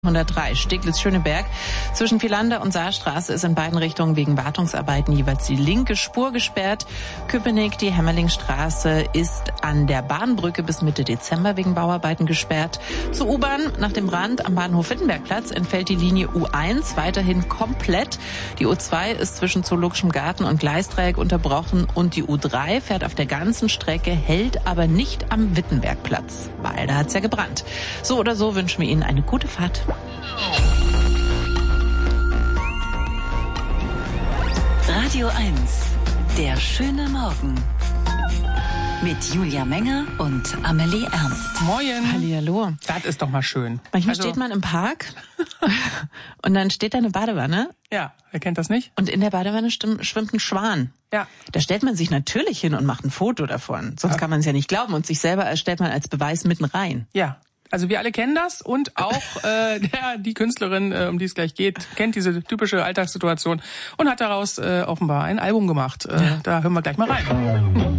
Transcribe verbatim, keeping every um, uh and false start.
hundertdrei Steglitz-Schöneberg. Zwischen Vielander und Saarstraße ist in beiden Richtungen wegen Wartungsarbeiten jeweils die linke Spur gesperrt. Köpenick, die Hämmerlingstraße, ist an der Bahnbrücke bis Mitte Dezember wegen Bauarbeiten gesperrt. Zur U-Bahn: Nach dem Brand am Bahnhof Wittenbergplatz entfällt die Linie U eins weiterhin komplett. Die U zwei ist zwischen Zoologischem Garten und Gleisdreieck unterbrochen und die U drei fährt auf der ganzen Strecke, hält aber nicht am Wittenbergplatz, weil da hat's ja gebrannt. So oder so wünschen wir Ihnen eine gute Fahrt. Radio eins, der schöne Morgen. Mit Julia Menger und Amelie Ernst. Moin. Hallihallo. Das ist doch mal schön. Manchmal Also, steht man im Park und dann steht da eine Badewanne. Ja, wer kennt das nicht? Und in der Badewanne stimm, schwimmt ein Schwan. Ja. Da stellt man sich natürlich hin und macht ein Foto davon. Sonst Ja. kann man es ja nicht glauben. Und sich selber stellt man als Beweis mitten rein. Ja. Also wir alle kennen das und auch äh, der, die Künstlerin, äh, um die es gleich geht, kennt diese typische Alltagssituation und hat daraus äh, offenbar ein Album gemacht. Äh, da hören wir gleich mal rein.